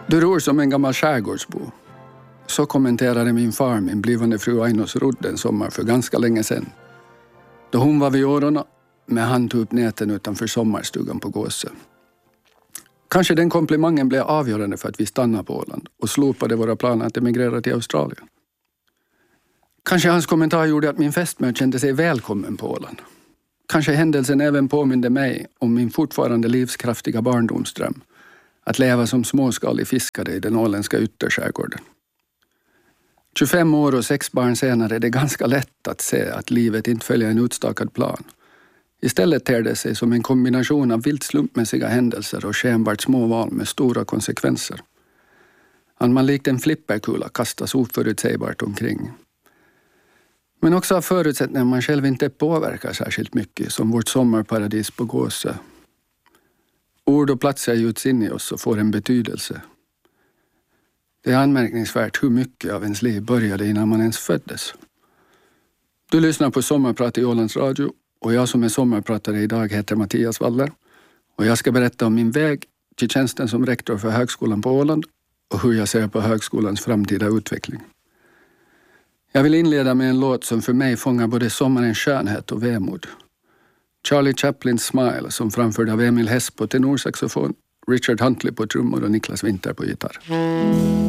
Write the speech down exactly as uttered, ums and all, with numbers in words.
Du ror som en gammal skärgårdsbo. Så kommenterade min far min blivande fru Ainos rodd en sommar för ganska länge sedan. Då hon var vid åren med hand tog upp näten utanför sommarstugan på Gåsö. Kanske den komplimangen blev avgörande för att vi stannade på Åland och slopade våra planer att emigrera till Australien. Kanske hans kommentar gjorde att min fästmö kände sig välkommen på Åland. Kanske händelsen även påminde mig om min fortfarande livskraftiga barndomsdröm. Att leva som småskalig fiskare i den åländska ytterskärgården. tjugofem år och sex barn senare är det ganska lätt att se att livet inte följer en utstakad plan. Istället ter det sig som en kombination av vilt slumpmässiga händelser och skenbart små val med stora konsekvenser. Att man likt en flipperkula kastas oförutsägbart omkring. Men också av förutsättningar man själv inte påverkar särskilt mycket, som vårt sommarparadis på Gåsö. Ord och platser gjuts in i oss och får en betydelse. Det är anmärkningsvärt hur mycket av ens liv började innan man ens föddes. Du lyssnar på Sommarprat i Ålands Radio och jag som är sommarpratare idag heter Mattias Waller. Och jag ska berätta om min väg till tjänsten som rektor för högskolan på Åland och hur jag ser på högskolans framtida utveckling. Jag vill inleda med en låt som för mig fångar både sommarens skönhet och vemod. Charlie Chaplins Smile som framförde av Emil Hess på tenorsaxofon, Richard Huntley på trummor och Niklas Winter på gitarr.